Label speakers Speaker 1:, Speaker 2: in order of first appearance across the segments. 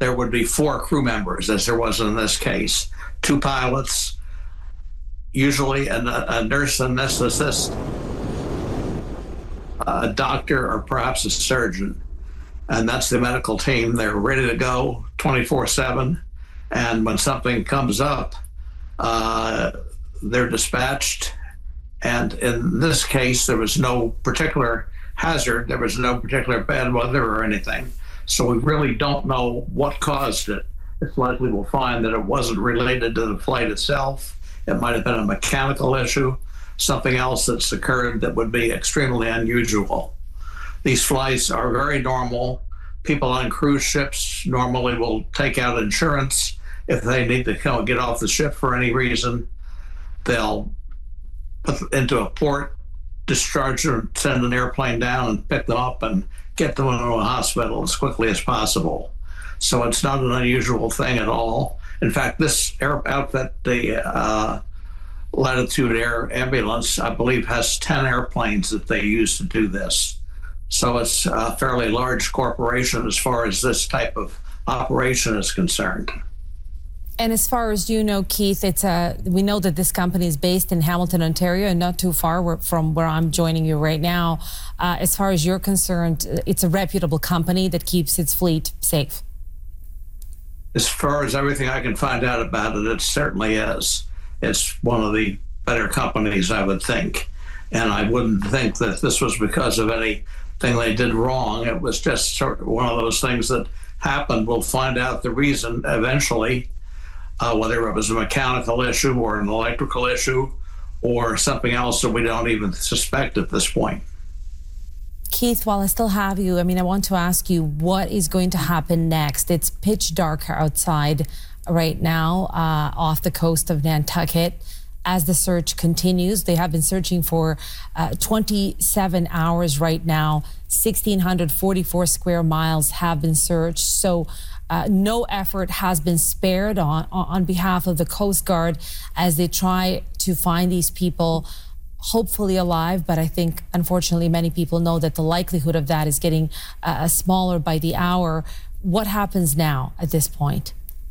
Speaker 1: there would be 4 crew members, as there was in this case. 2 pilots, usually a nurse anesthetist, a doctor, or perhaps a surgeon. And that's the medical team. They're ready to go 24/7. And when something comes up, they're dispatched. And in this case, there was no particular hazard. There was no particular bad weather or anything. So we really don't know what caused it. It's likely we'll find that it wasn't related to the flight itself. It might have been a mechanical issue, something else that's occurred that would be extremely unusual. These flights are very normal. People on cruise ships normally will take out insurance if they need to get off the ship for any reason. They'll put into a port, discharge them, send an airplane down and pick them up and get them into a hospital as quickly as possible. So it's not an unusual thing at all. In fact, this outfit, the Latitude Air Ambulance, I believe, has 10 airplanes that they use to do this. So it's a fairly large corporation as far as this type of operation is concerned.
Speaker 2: And as far as you know, Keith, we know that this company is based in Hamilton, Ontario, and not too far from where I'm joining you right now. As far as you're concerned, it's a reputable company that keeps its fleet safe.
Speaker 1: As far as everything I can find out about it, it certainly is. It's one of the better companies, I would think. And I wouldn't think that this was because of anything they did wrong. It was just sort of one of those things that happened. We'll find out the reason eventually, whether it was a mechanical issue or an electrical issue or something else that we don't even suspect at this point.
Speaker 2: Keith, while I still have you, I want to ask you what is going to happen next. It's pitch dark outside right now off the coast of Nantucket. As the search continues, they have been searching for 27 hours right now. 1,644 square miles have been searched. So no effort has been spared on behalf of the Coast Guard as they try to find these people, hopefully alive. But I think, unfortunately, many people know that the likelihood of that is getting smaller by the hour. What happens now at this point?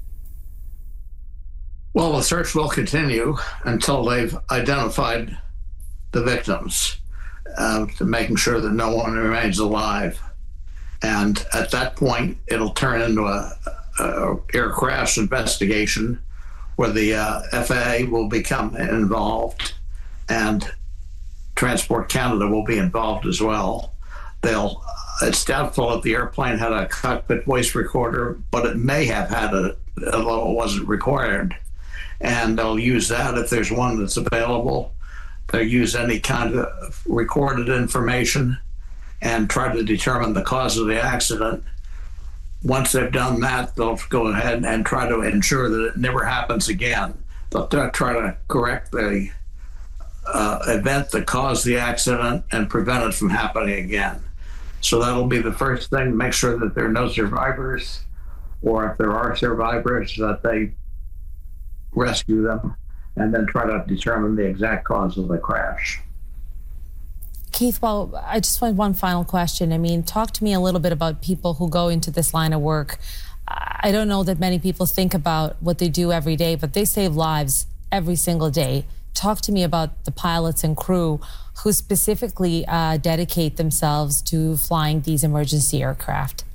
Speaker 1: Well, the search will continue until they've identified the victims, to making sure that no one remains alive. And at that point, it'll turn into a air crash investigation where the FAA will become involved and Transport Canada will be involved as well. It's doubtful if the airplane had a cockpit voice recorder, but it may have had it, although it wasn't required. And they'll use that if there's one that's available. They'll use any kind of recorded information and try to determine the cause of the accident. Once they've done that, they'll go ahead and try to ensure that it never happens again. They'll try to correct the event that caused the accident and prevent it from happening again. So that'll be the first thing, make sure that there are no survivors, or if there are survivors, that they rescue them, and then try to determine the exact cause of the crash.
Speaker 2: Keith, well, I just want one final question. Talk to me a little bit about people who go into this line of work. I don't know that many people think about what they do every day, but they save lives every single day. Talk to me about the pilots and crew who specifically dedicate themselves to flying these emergency aircraft.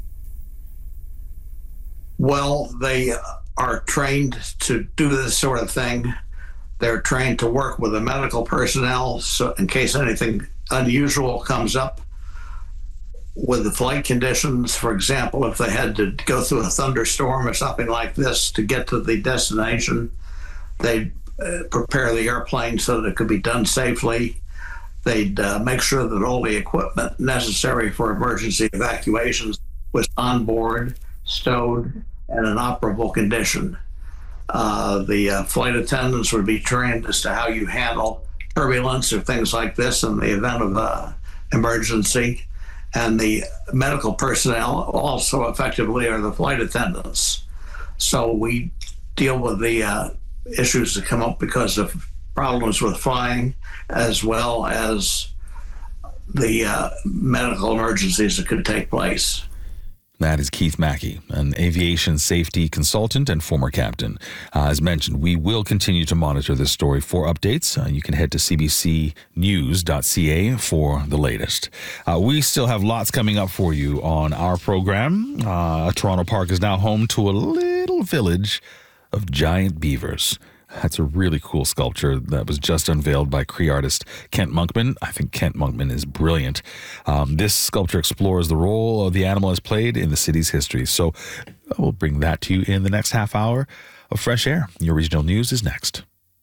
Speaker 1: Well, they are trained to do this sort of thing. They're trained to work with the medical personnel, so in case anything unusual comes up with the flight conditions. For example, if they had to go through a thunderstorm or something like this to get to the destination, they'd prepare the airplane so that it could be done safely. They'd make sure that all the equipment necessary for emergency evacuations was on board, stowed, and in operable condition. The flight attendants would be trained as to how you handle turbulence or things like this in the event of emergency. And the medical personnel also effectively are the flight attendants. So we deal with the issues that come up because of problems with flying, as well as the medical emergencies that could take place.
Speaker 3: That is Keith Mackey, an aviation safety consultant and former captain. As mentioned, we will continue to monitor this story for updates. You can head to cbcnews.ca for the latest. We still have lots coming up for you on our program. Toronto Park is now home to a little village of giant beavers. That's a really cool sculpture that was just unveiled by Cree artist Kent Monkman. I think Kent Monkman is brilliant. This sculpture explores the role the animal has played in the city's history. So we'll bring that to you in the next half hour of Fresh Air. Your regional news is next.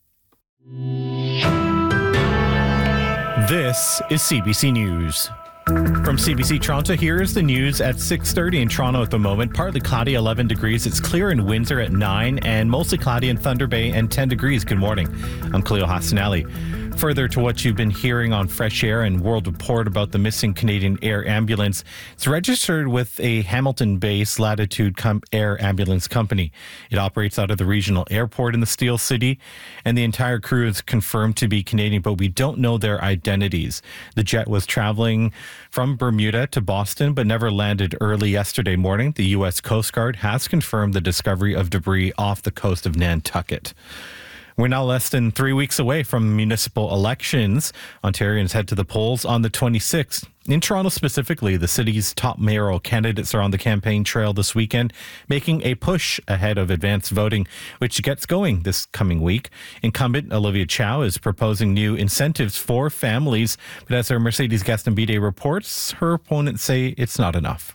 Speaker 4: This is CBC News. From CBC Toronto, here is the news at 6:30 in Toronto at the moment. Partly cloudy, 11 degrees. It's clear in Windsor at 9 and mostly cloudy in Thunder Bay and 10 degrees. Good morning. I'm Khalil Hassanali. Further to what you've been hearing on Fresh Air and World Report about the missing Canadian Air Ambulance, it's registered with a Hamilton-based Latitude Air Ambulance Company. It operates out of the regional airport in the Steel City, and the entire crew is confirmed to be Canadian, but we don't know their identities. The jet was traveling from Bermuda to Boston, but never landed early yesterday morning. The U.S. Coast Guard has confirmed the discovery of debris off the coast of Nantucket. We're now less than 3 weeks away from municipal elections. Ontarians head to the polls on the 26th. In Toronto specifically, the city's top mayoral candidates are on the campaign trail this weekend, making a push ahead of advanced voting, which gets going this coming week. Incumbent Olivia Chow is proposing new incentives for families, but as our Mercedes Gastambide reports, her opponents say it's not enough.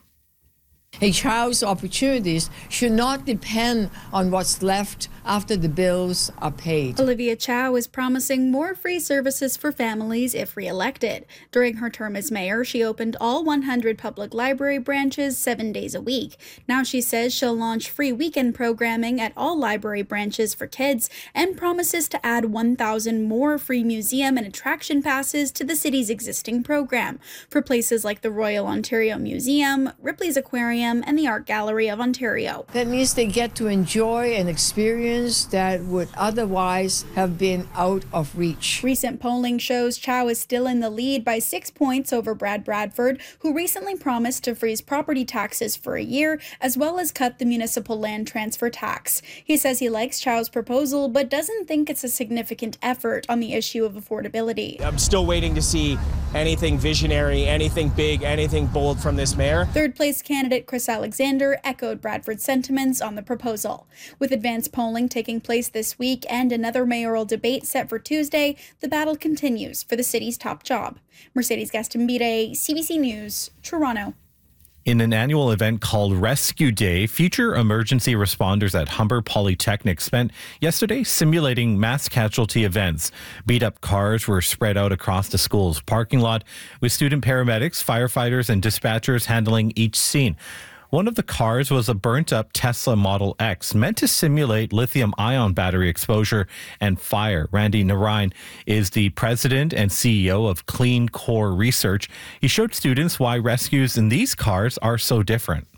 Speaker 5: A child's opportunities should not depend on what's left after the bills are paid.
Speaker 6: Olivia Chow is promising more free services for families if re-elected. During her term as mayor, she opened all 100 public library branches 7 days a week. Now she says she'll launch free weekend programming at all library branches for kids and promises to add 1,000 more free museum and attraction passes to the city's existing program for places like the Royal Ontario Museum, Ripley's Aquarium, and the Art Gallery of Ontario.
Speaker 5: That means they get to enjoy an experience that would otherwise have been out of reach.
Speaker 6: Recent polling shows Chow is still in the lead by 6 points over Brad Bradford, who recently promised to freeze property taxes for a year, as well as cut the municipal land transfer tax. He says he likes Chow's proposal, but doesn't think it's a significant effort on the issue of affordability.
Speaker 7: I'm still waiting to see anything visionary, anything big, anything bold from this mayor.
Speaker 6: Third place candidate Chris Alexander echoed Bradford's sentiments on the proposal. With advanced polling taking place this week and another mayoral debate set for Tuesday, the battle continues for the city's top job. Mercedes Gastambide, CBC News, Toronto.
Speaker 4: In an annual event called Rescue Day, future emergency responders at Humber Polytechnic spent yesterday simulating mass casualty events. Beat-up cars were spread out across the school's parking lot, with student paramedics, firefighters, and dispatchers handling each scene. One of the cars was a burnt-up Tesla Model X, meant to simulate lithium-ion battery exposure and fire. Randy Narayan is the president and CEO of Clean Core Research. He showed students why rescues in these cars are so different.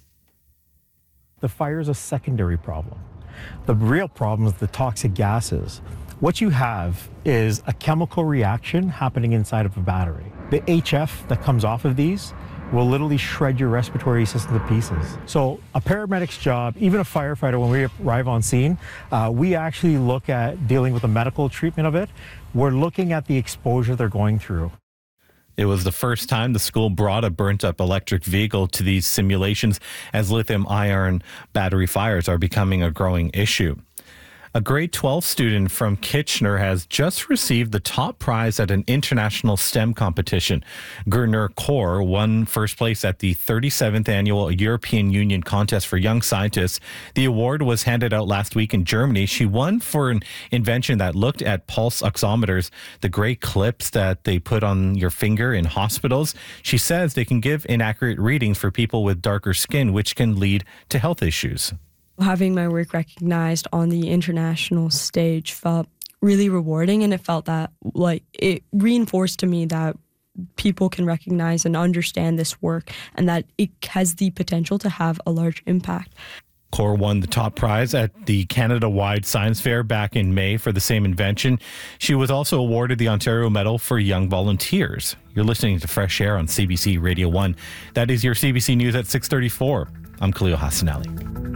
Speaker 8: The fire is a secondary problem. The real problem is the toxic gases. What you have is a chemical reaction happening inside of a battery. The HF that comes off of these will literally shred your respiratory system to pieces. So a paramedic's job, even a firefighter, when we arrive on scene, we actually look at dealing with the medical treatment of it. We're looking at the exposure they're going through.
Speaker 4: It was the first time the school brought a burnt-up electric vehicle to these simulations, as lithium-ion battery fires are becoming a growing issue. A grade 12 student from Kitchener has just received the top prize at an international STEM competition. Gernur Kaur won first place at the 37th annual European Union Contest for Young Scientists. The award was handed out last week in Germany. She won for an invention that looked at pulse oximeters, the gray clips that they put on your finger in hospitals. She says they can give inaccurate readings for people with darker skin, which can lead to health issues.
Speaker 9: Having my work recognized on the international stage felt really rewarding, and it felt that it reinforced to me that people can recognize and understand this work and that it has the potential to have a large impact.
Speaker 4: Kaur won the top prize at the Canada-wide Science Fair back in May for the same invention. She was also awarded the Ontario Medal for Young Volunteers. You're listening to Fresh Air on CBC Radio 1. That is your CBC News at 6:34. I'm Khalil Hassanali.